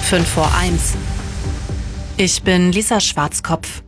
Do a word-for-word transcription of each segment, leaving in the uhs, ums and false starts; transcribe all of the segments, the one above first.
fünf vor eins. Ich bin Lisa Schwarzkopf.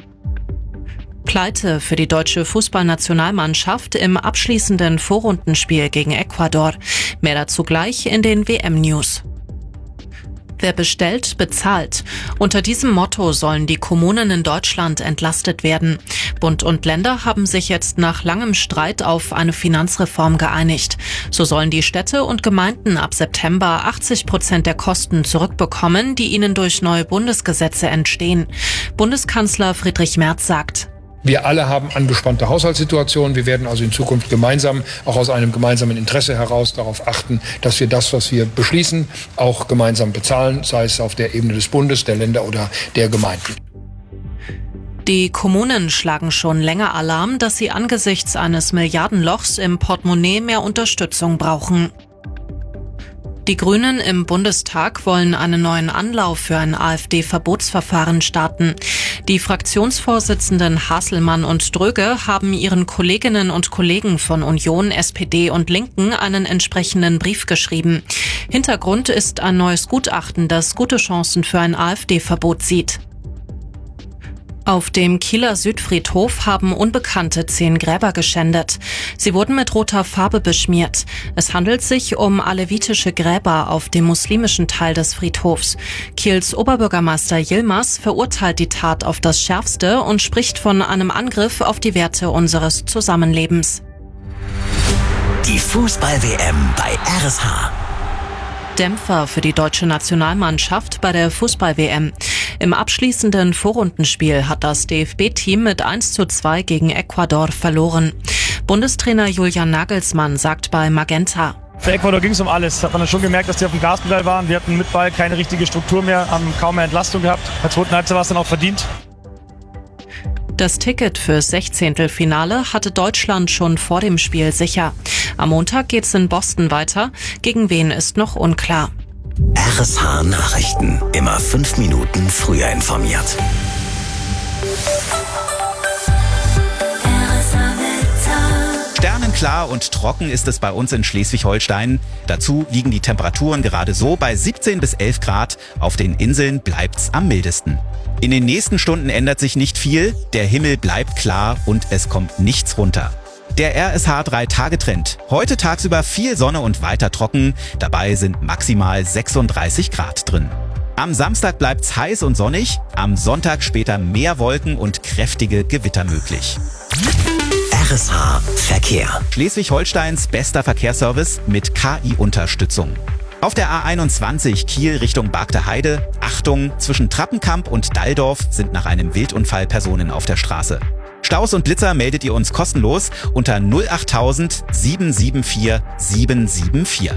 Pleite für die deutsche Fußballnationalmannschaft im abschließenden Vorrundenspiel gegen Ecuador. Mehr dazu gleich in den W M-News. Wer bestellt, bezahlt. Unter diesem Motto sollen die Kommunen in Deutschland entlastet werden. Bund und Länder haben sich jetzt nach langem Streit auf eine Finanzreform geeinigt. So sollen die Städte und Gemeinden ab September achtzig Prozent der Kosten zurückbekommen, die ihnen durch neue Bundesgesetze entstehen. Bundeskanzler Friedrich Merz sagt: Wir alle haben angespannte Haushaltssituationen. Wir werden also in Zukunft gemeinsam, auch aus einem gemeinsamen Interesse heraus, darauf achten, dass wir das, was wir beschließen, auch gemeinsam bezahlen, sei es auf der Ebene des Bundes, der Länder oder der Gemeinden. Die Kommunen schlagen schon länger Alarm, dass sie angesichts eines Milliardenlochs im Portemonnaie mehr Unterstützung brauchen. Die Grünen im Bundestag wollen einen neuen Anlauf für ein AfD-Verbotsverfahren starten. Die Fraktionsvorsitzenden Hasselmann und Dröge haben ihren Kolleginnen und Kollegen von Union, S P D und Linken einen entsprechenden Brief geschrieben. Hintergrund ist ein neues Gutachten, das gute Chancen für ein AfD-Verbot sieht. Auf dem Kieler Südfriedhof haben Unbekannte zehn Gräber geschändet. Sie wurden mit roter Farbe beschmiert. Es handelt sich um alevitische Gräber auf dem muslimischen Teil des Friedhofs. Kiels Oberbürgermeister Yilmaz verurteilt die Tat auf das Schärfste und spricht von einem Angriff auf die Werte unseres Zusammenlebens. Die Fußball-W M bei R S H. Dämpfer für die deutsche Nationalmannschaft bei der Fußball-W M. Im abschließenden Vorrundenspiel hat das D F B-Team mit eins zu zwei gegen Ecuador verloren. Bundestrainer Julian Nagelsmann sagt bei Magenta: Für Ecuador ging es um alles. Hat man dann schon gemerkt, dass die auf dem Gaspedal waren. Wir hatten mit Ball keine richtige Struktur mehr, haben kaum mehr Entlastung gehabt. In der zweiten Halbzeit war es dann auch verdient. Das Ticket fürs Sechzehntelfinale hatte Deutschland schon vor dem Spiel sicher. Am Montag geht's in Boston weiter. Gegen wen ist noch unklar. R S H Nachrichten. Immer fünf Minuten früher informiert. Sternenklar und trocken ist es bei uns in Schleswig-Holstein. Dazu liegen die Temperaturen gerade so bei siebzehn bis elf Grad. Auf den Inseln bleibt's am mildesten. In den nächsten Stunden ändert sich nicht viel. Der Himmel bleibt klar und es kommt nichts runter. Der R S H drei Tage Trend. Heute tagsüber viel Sonne und weiter trocken. Dabei sind maximal sechsunddreißig Grad drin. Am Samstag bleibt's heiß und sonnig. Am Sonntag später mehr Wolken und kräftige Gewitter möglich. R S H Verkehr. Schleswig-Holsteins bester Verkehrsservice mit K I-Unterstützung. Auf der A einundzwanzig Kiel Richtung Bargte Heide. Achtung, zwischen Trappenkamp und Dalldorf sind nach einem Wildunfall Personen auf der Straße. Staus und Blitzer meldet ihr uns kostenlos unter null acht tausend sieben sieben vier sieben sieben vier.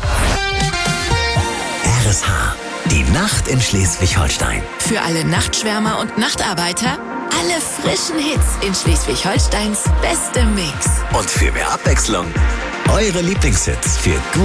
R S H, die Nacht in Schleswig-Holstein. Für alle Nachtschwärmer und Nachtarbeiter, alle frischen Hits in Schleswig-Holsteins bestem Mix. Und für mehr Abwechslung, eure Lieblingshits für